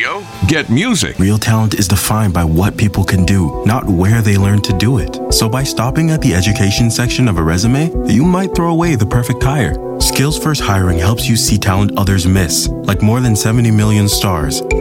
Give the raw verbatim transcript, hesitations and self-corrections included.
radio, get music. Real talent is defined by what people can do, not where they learn to do it. So by stopping at the education section of a resume, you might throw away the perfect hire. Skills First Hiring helps you see talent others miss, like more than seventy million stars.